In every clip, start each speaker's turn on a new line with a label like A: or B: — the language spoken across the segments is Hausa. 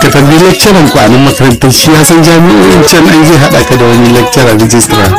A: ka tambayi lecturer ku a nan makarantar shi ya san jami'o'in can an zai haɗa ka da wani lecturer registrar.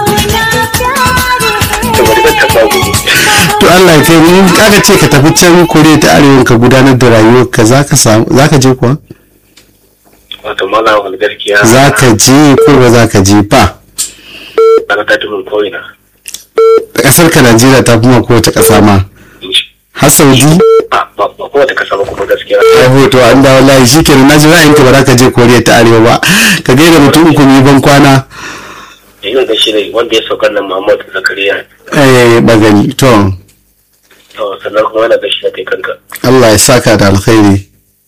A: To Allah ya kai in aka ce ka tafi can Koriya ta Arewa ka gudanar da rayuwarka za ka je kuwa?
B: Wato malam wani gaskiya.
A: Za ka je ko ba za ka je fa?
B: Daga ta tumin ko'ina.
A: Ƙasar ka Najeriya ta kuma kowace ƙasa ma. Har Saudi?
B: Ba kowace ƙasa ba kuma gaskiya.
A: To an dawo layi shi kenan na ji ra'ayinka ba za ka je Koriya ta Arewa ba. Ka gaida mutum uku ne ban kwana.
B: Yin da shi ne wanda ya saukar nan Muhammadu Zakariya.
A: Bagani to.
B: Sannan kuma yana gashi na kai kanka.
A: Allah ya saka da alkhairi.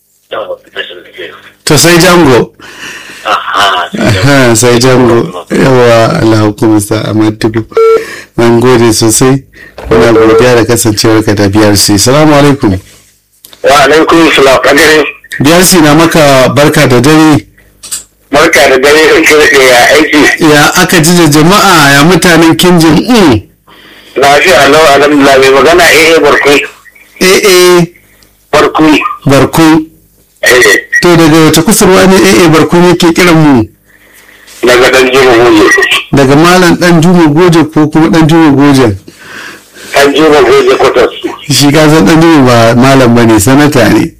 A: To sai Jango. Sai Jango. Yawa Allah hukumsa a Matubu. Mun gode sosai. Muna godiya da kasancewar ka da BRC. Assalamu alaikum.
B: Wa alaikum salam. Kadare.
A: BRC na maka barka da dare.
B: Barka da dare kake ya aiki.
A: Ya aka ji da jama'a ya mutanen Kinjin.
B: Lafiya lau alhamdulillah mai magana barkui.
A: Barkui. To daga wace kusurwa ne barkui ne ke kiran mu?
B: Daga dan Juma Goje.
A: Daga malam dan Juma Goje ko kuma dan Juma Goje?
B: Dan Juma Goje kwatas.
A: Shi ka san dan Juma ba malam bane sanata ne.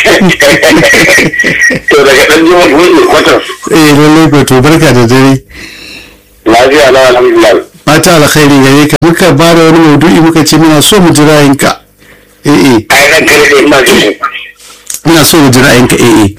B: To daga dan Juma Goje kwatas.
A: Lallai ko to barka da dare.
B: Lafiya lau alhamdulillah.
A: Mata alkhairi gare ka muka ba da wani maudu'i muka ce muna so mu ji ra'ayinka.
B: Ai ran kare da ina ji.
A: Muna so mu ji ra'ayinka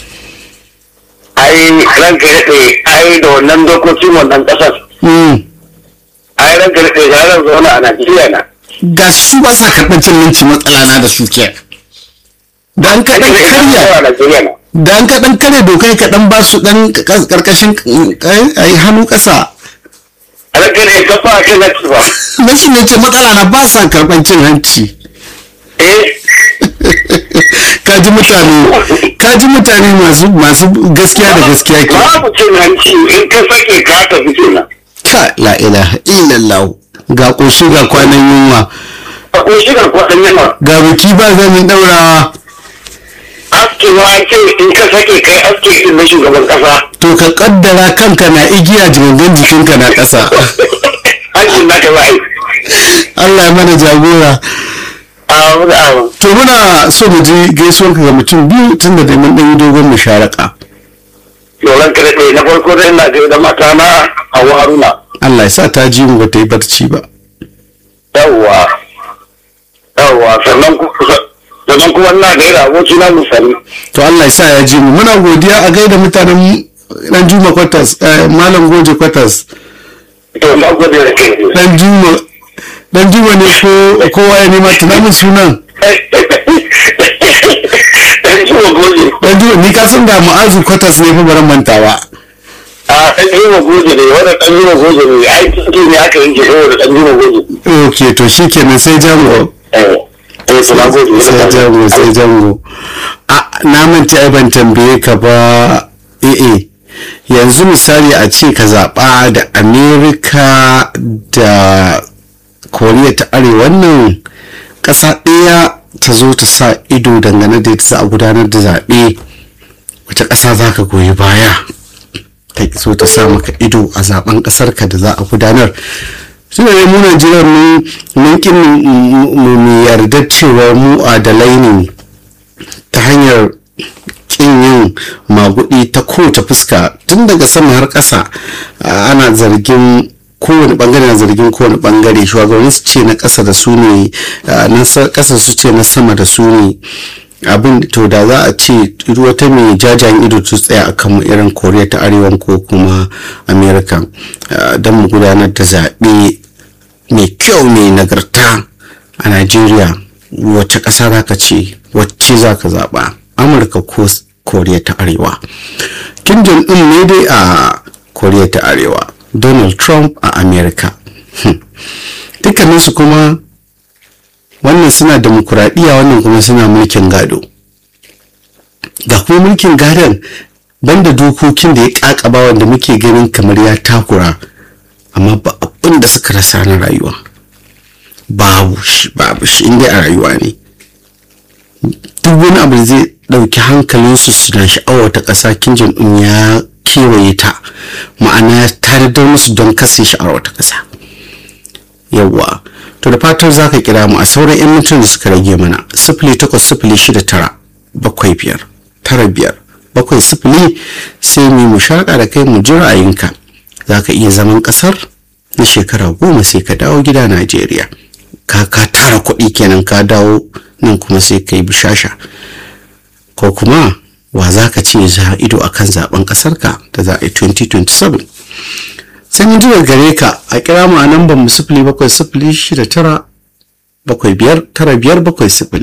B: Ai ran kare ai da wannan dokokin wannan kasar. Ai ran kare da ran zauna a Najeriya na.
A: Ga su ba sa karɓar cin minci matsala na da su ke. Dan ka dan karya. Dan ka dan kare dokai ka dan ba su dan karkashin ai hannu kasa.
B: Alaƙar ya kafa a kan hanci ba.
A: Mashi ne ce matsala na ba sa karɓar cin hanci. Kaji mutane masu gaskiya da gaskiya ke.
B: Babu cin hanci in ka sake ka tafi kenan.
A: Ka la ilaha illallah. Ga ƙoshi ga kwanan yunwa. Ga biki ba zamin ɗaurawa.
B: Askewa ce in ka sake kai aske in na shugaban kasa.
A: To ka kaddara kanka na igiya jigangan jikinka na ƙasa.
B: Hancin naka ba ai.
A: Allah ya mana jagora. To muna so mu ji gaisuwarka ga mutum biyu tun da dai mun ɗan yi dogon musharaka.
B: Yoran ka daɗe na farko dai ina da mata na Hauwa Haruna.
A: Allah ya sa ta ji mu ba ta yi barci ba.
B: Yawwa sannan kuma ina gaida aboki na misali.
A: To Allah ya sa ya ji mu. Muna godiya a gaida mutanen dan Juma Kwatas, Malam Goje Kwatas.
B: To na gode da kai.
A: Dan Juma ne ko kowa ya nema tunanin sunan.
B: Dan Juma Goje.
A: Dan Juma ni ka san da Mu'azu Kwatas ne fa baran mantawa.
B: Dan Juma Goje ne wannan Dan Juma Goje ne ai kike ne aka yi jiro da Dan Juma Goje.
A: Okay to shikenan sai Jango. Sai Jango. Na manta ai ban tambaye ka ba. Yanzu misali a ce ka zaɓa da Amerika da Koriya ta Arewa wannan ƙasa ɗaya ta zo ta sa ido dangane da ita a gudanar da zaɓe, wata ƙasa za ka goyi baya ta so ta sa maka ido a zaɓen ƙasarka da za a gudanar. Suna ne mu Najeriya mun kin mu yarda cewa mu adalai ne ta hanyar kin yin magudi ta kowace fuska tun daga sama har ƙasa. Ana zargin kowane bangare na zargin kowane bangare, shugabanni su ce na ƙasa da su ne, na ƙasa su ce na sama da su ne. Abin to da za a ce wata mai jajayen ido ta tsaya akan mu irin Koriya ta Arewa ko kuma Amerika don mu gudanar da zaɓe mai kyau mai nagarta a Najeriya, wacce ƙasa za ka ce wacce za ka zaɓa, Amurka ko Koriya ta Arewa? Kim Jong-un ne dai a Koriya ta Arewa, Donald Trump a Amerika. Dukkaninsu kuma wannan suna demokuraɗiyya, wannan kuma suna mulkin gado. Ga kuma mulkin gadon banda dokokin da ya ƙaƙaba wanda muke ganin kamar ya takura, amma ba abin da suka rasa na rayuwa babu shi inda a rayuwa ne. duk wani abu da zai ɗauki hankalinsu suna sha'awar ta ƙasa Kim Jong Un ya kewaye ta, ma'ana ya tanadar musu don kasa sha'awar ta ƙasa. Yawwa, to da fatan za ka kira mu a sauran 'yan mutum da suka rage mana 0806955950 sai mu shaƙa da kai mu ji ra'ayinka. Za ka iya zaman ƙasar na shekara 10 sai ka dawo gida Najeriya, ka tara kuɗi kenan ka dawo nan kuma sai ka yi bishasha, ko kuma wa za ka ce za ido akan zaben ƙasarka da za a yi 2027. sai mun ji daga gare ka a kira mu a namban mu 0706 9 75 95 70.